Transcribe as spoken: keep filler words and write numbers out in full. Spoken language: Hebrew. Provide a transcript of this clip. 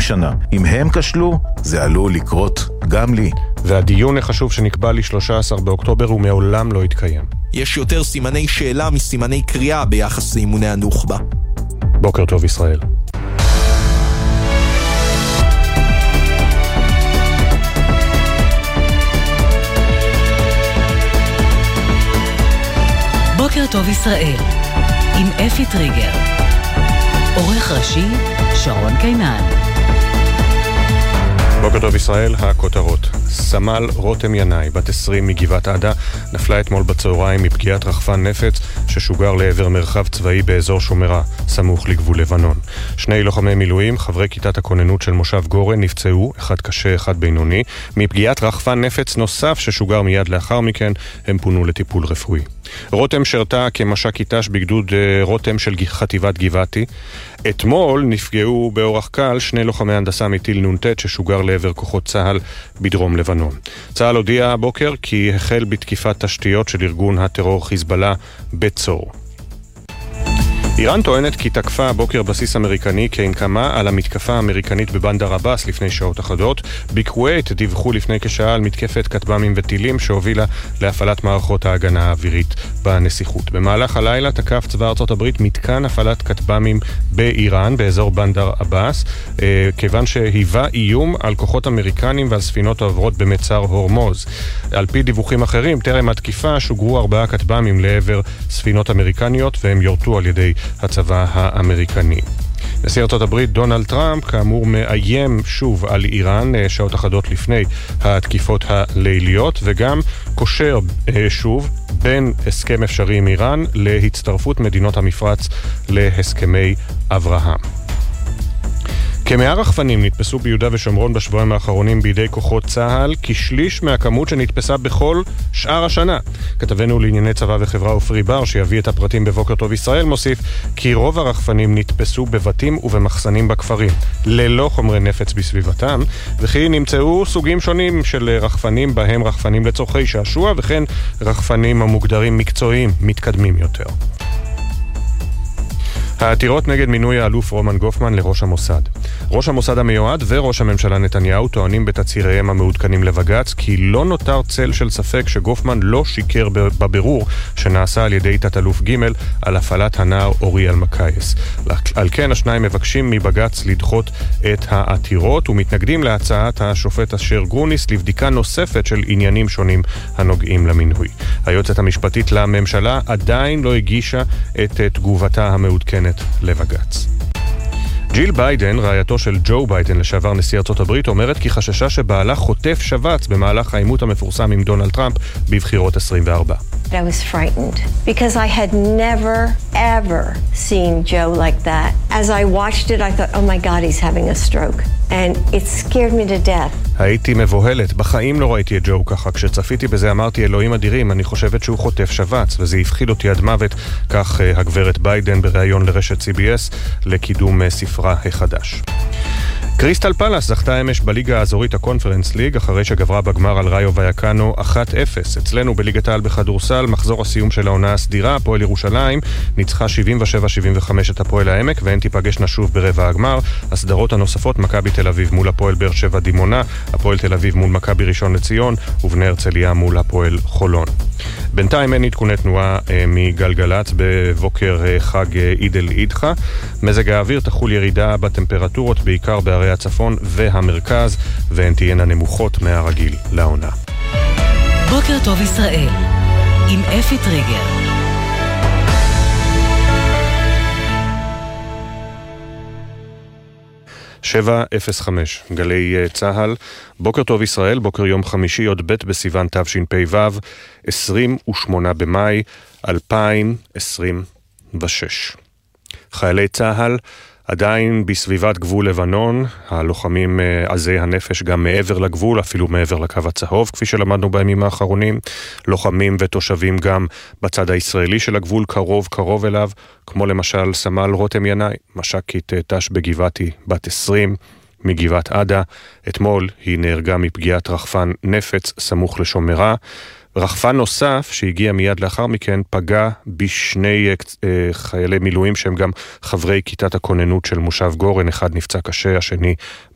שנה. אם הם כשלו, זה עלול לקרות גם לי. והדיון החשוב שנקבע ל-שלושה עשר באוקטובר הוא מעולם לא התקיים. יש יותר סימני שאלה מסימני קריאה ביחס לאימוני הנוח'בה. בוקר טוב ישראל. בוקר טוב ישראל, עם אפי טריגר. עורך ראשי, שרון קינן. בוקר טוב ישראל, הכותרות. סמל רותם ינאי, בת עשרים מגבעת עדה, נפלה אתמול בצהריים מפגיעת רחפן נפץ ששוגר לעבר מרחב צבאי באזור שומרה, סמוך לגבול לבנון. שני לוחמי מילואים, חברי כיתת הכוננות של מושב גורן, נפצעו, אחד קשה, אחד בינוני, מפגיעת רחפן נפץ נוסף ששוגר מיד לאחר מכן, הם פונו לטיפול רפואי. רותם שרתה כמש"ק ת"ש בגדוד רותם של חטיבת גבעתי. אתמול נפגעו באורח קל שני לוחמי הנדסה מטיל נ"ט ששוגר לעבר כוחות צה"ל בדרום לבנון. צה"ל הודיע הבוקר כי החל בתקיפת תשתיות של ארגון הטרור חיזבאללה בצור. איראן טוענת כי תקפה הבוקר בסיס אמריקני כהנקמה על המתקפה האמריקנית בבנדר עבאס לפני שעות אחדות. בכווית דיווחו לפני כשעה על מתקפת כטב"מים וטילים שהובילה להפעלת מערכות ההגנה האווירית בנסיכות. במהלך הלילה תקף צבא ארצות הברית מתקן הפעלת כטב"מים באיראן באזור בנדר עבאס, אה, כיוון שהיווה איום על כוחות אמריקנים ועל ספינות העוברות במצר הורמוז. על פי דיווחים אחרים, טרם התקיפה שוגרו ארבעה כטב"מים לעבר ספינות אמריקניות והם יורטו על ידי הצבא האמריקני. נשיא ארצות הברית דונלד טראמפ כאמור מאיים שוב על איראן שעות אחדות לפני התקיפות הליליות, וגם קושר שוב בין הסכם אפשרי עם איראן להצטרפות מדינות המפרץ להסכמי אברהם. כמאה רחפנים נתפסו ביהודה ושומרון בשבועיים האחרונים בידי כוחות צה"ל, כשליש מהכמות שנתפסה בכל שאר השנה. כתבנו לענייני צבא וחברה אופרי בר, שיביא את הפרטים בבוקר טוב ישראל, מוסיף כי רוב הרחפנים נתפסו בבתים ובמחסנים בכפרים, ללא חומרי נפץ בסביבתם, וכי נמצאו סוגים שונים של רחפנים, בהם רחפנים לצורכי שעשוע, וכן רחפנים המוגדרים מקצועיים מתקדמים יותר. העתירות נגד מינוי האלוף רומן גופמן לראש המוסד. ראש המוסד המיועד וראש הממשלה נתניהו טוענים בתצהיריהם המעודכנים לבג"ץ כי לא נותר צל של ספק שגופמן לא שיקר בבירור שנעשה על ידי תת-אלוף ג' על הפעלת הנער אורי אלמקייס. על כן השניים מבקשים מבג"ץ לדחות את העתירות ומתנגדים להצעת השופט אשר גרוניס לבדיקה נוספת של עניינים שונים הנוגעים למינוי. היועצת המשפטית לממשלה עדיין לא הגישה את תגובתה המעודכנת לבג"ץ. ג'יל ביידן, רעייתו של ג'ו ביידן לשעבר נשיא ארצות הברית, אומרת כי חששה שבעלה חוטף שבץ במהלך העימות המפורסם עם דונלד טראמפ בבחירות עשרים וארבע. I was frightened because I had never ever seen Joe like that. As I watched it I thought, oh my God, he's having a stroke. And it scared me to death. הייתי מבוהלת, בחיים לא ראיתי את ג'ו ככה. כשצפיתי בזה אמרתי, אלוהים אדירים, אני חושבת שהוא חוטף שבץ, וזה הפחיד אותי עד מוות, כך הגברת ביידן בראיון לרשת סי בי אס לקידום ספרה החדש. קריסטל פלאס זכתה אמש בליגה האזורית הקונפרנס ליג אחרי שגברה בגמר על ראיו ויאקנו אחת אפס. אצלנו בליגת העל בכדורסל, מחזור הסיום של העונה הסדירה, הפועל ירושלים ניצחה שבעים ושבע שבעים וחמש את הפועל העמק, והן תיפגשנה שוב ברבע הגמר. הסדרות הנוספות, מכבי תל אביב מול הפועל באר שבע דימונה, הפועל תל אביב מול מכבי ראשון לציון ובני הרצליה מול הפועל חולון. בינתיים אין עדכוני תנועה אה, מגלגלץ בבוקר אה, חג אה, עיד אל אדחה. מזג האוויר תחול ירידה בטמפרטורות בעיקר בערי הצפון והמרכז, והן תהיינה נמוכות מהרגיל לעונה. בוקר טוב ישראל עם אפי טריגר. שבע אפס חמש, גלי צהל. בוקר טוב ישראל, בוקר יום חמישי, עוד ב' בסיוון תשפ"ו, עשרים ושמונה במאי אלפיים עשרים ושש. חיילי צהל עדיין בסביבת גבול לבנון, הלוחמים עזי הנפש גם מעבר לגבול, אפילו מעבר לקו הצהוב, כפי שלמדנו בימים האחרונים, לוחמים ותושבים גם בצד הישראלי של הגבול, קרוב קרוב אליו, כמו למשל סמל רותם ינאי, מש"קית ת"ש בגבעתי, בת עשרים, מגבעת עדה. אתמול היא נהרגה מפגיעת רחפן נפץ סמוך לשומרה. רחפן נוסף שהגיע מיד לאחר מכן פגע בשני uh, חיילי מילואים שהם גם חברי כיתת הכוננות של מושב גורן, אחד נפצע קשה, השני